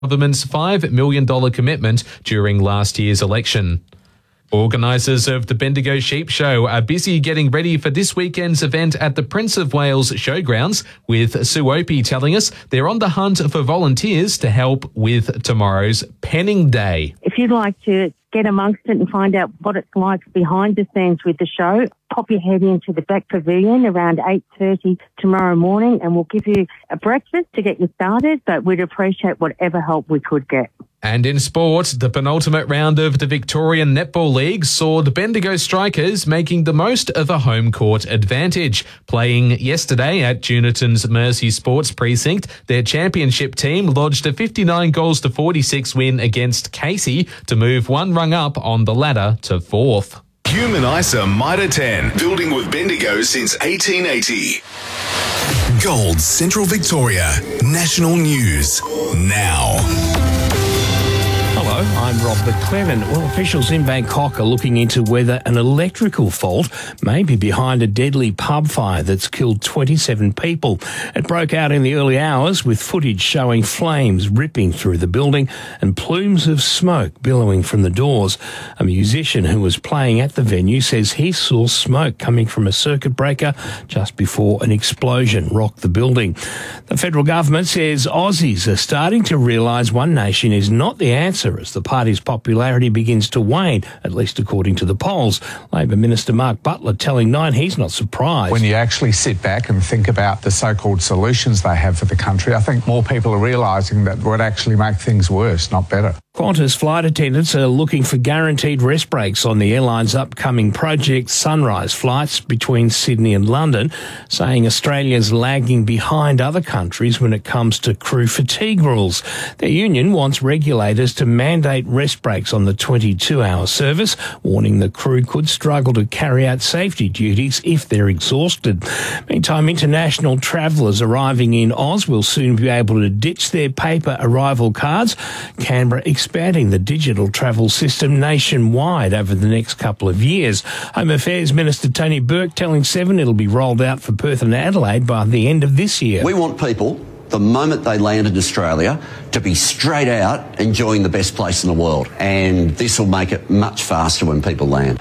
government's $5 million commitment during last year's election. Organisers of the Bendigo Sheep Show are busy getting ready for this weekend's event at the Prince of Wales Showgrounds, with Sue Opie telling us they're on the hunt for volunteers to help with tomorrow's Penning Day. If you'd like to get amongst it and find out what it's like behind the scenes with the show, pop your head into the back pavilion around 8:30 tomorrow morning and we'll give you a breakfast to get you started, but we'd appreciate whatever help we could get. And in sport, the penultimate round of the Victorian Netball League saw the Bendigo Strikers making the most of a home court advantage. Playing yesterday at Juniton's Mersey Sports Precinct, their championship team lodged a 59-46 win against Casey to move one rung up on the ladder to fourth. Human ISA Mitre 10, building with Bendigo since 1880. Gold Central Victoria, national news now. Hello, I'm Rob McClellan. Well, officials in Bangkok are looking into whether an electrical fault may be behind a deadly pub fire that's killed 27 people. It broke out in the early hours with footage showing flames ripping through the building and plumes of smoke billowing from the doors. A musician who was playing at the venue says he saw smoke coming from a circuit breaker just before an explosion rocked the building. The federal government says Aussies are starting to realise one nation is not the answer as the party's popularity begins to wane, at least according to the polls. Labor Minister Mark Butler telling Nine he's not surprised. When you actually sit back and think about the so-called solutions they have for the country, I think more people are realising that would actually make things worse, not better. Qantas flight attendants are looking for guaranteed rest breaks on the airline's upcoming Project Sunrise flights between Sydney and London, saying Australia's lagging behind other countries when it comes to crew fatigue rules. Their union wants regulators to mandate rest breaks on the 22-hour service, warning the crew could struggle to carry out safety duties if they're exhausted. Meantime, international travellers arriving in Oz will soon be able to ditch their paper arrival cards. Canberra expanding the digital travel system nationwide over the next couple of years. Home Affairs Minister Tony Burke telling Seven it'll be rolled out for Perth and Adelaide by the end of this year. We want people, the moment they land in Australia, to be straight out enjoying the best place in the world. And this will make it much faster when people land.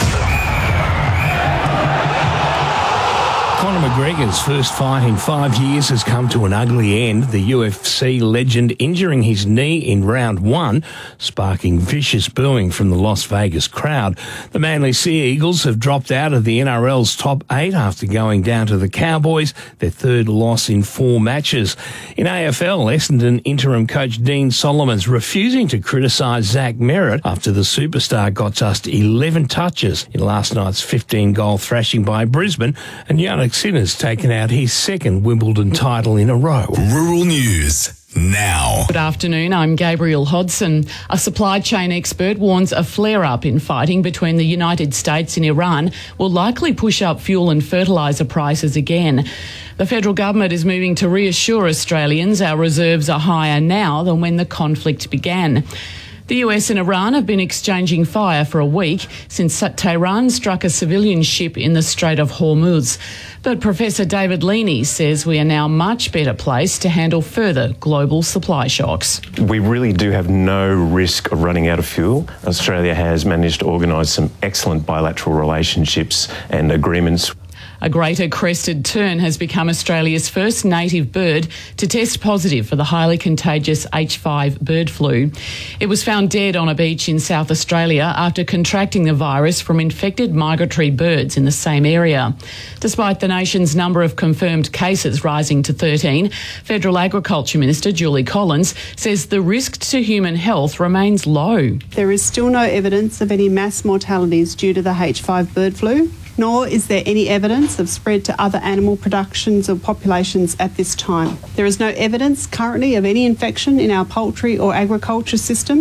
Conor McGregor's first fight in 5 years has come to an ugly end, the UFC legend injuring his knee in round one, sparking vicious booing from the Las Vegas crowd. The Manly Sea Eagles have dropped out of the NRL's top 8 after going down to the Cowboys, their third loss in 4 matches. In AFL, Essendon interim coach Dean Solomon's refusing to criticise Zach Merritt after the superstar got just 11 touches in last night's 15-goal thrashing by Brisbane, and Yannick Sinner's taken out his second Wimbledon title in a row. Rural News now. Good afternoon, I'm Gabrielle Hodson. A supply chain expert warns a flare-up in fighting between the United States and Iran will likely push up fuel and fertiliser prices again. The federal government is moving to reassure Australians our reserves are higher now than when the conflict began. The US and Iran have been exchanging fire for a week since Tehran struck a civilian ship in the Strait of Hormuz. But Professor David Leaney says we are now much better placed to handle further global supply shocks. We really do have no risk of running out of fuel. Australia has managed to organise some excellent bilateral relationships and agreements. A greater crested tern has become Australia's first native bird to test positive for the highly contagious H5 bird flu. It was found dead on a beach in South Australia after contracting the virus from infected migratory birds in the same area. Despite the nation's number of confirmed cases rising to 13, Federal Agriculture Minister Julie Collins says the risk to human health remains low. There is still no evidence of any mass mortalities due to the H5 bird flu, nor is there any evidence of spread to other animal productions or populations at this time. There is no evidence currently of any infection in our poultry or agriculture system.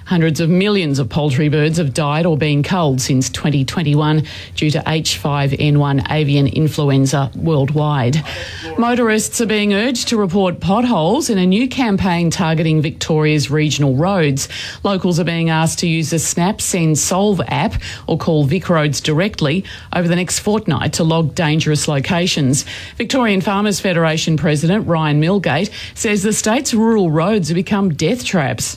Hundreds of millions of poultry birds have died or been culled since 2021 due to H5N1 avian influenza worldwide. Motorists are being urged to report potholes in a new campaign targeting Victoria's regional roads. Locals are being asked to use the Snap Send Solve app or call Vic Roads directly over the next fortnight to log dangerous locations. Victorian Farmers Federation President Ryan Milgate says the state's rural roads have become death traps.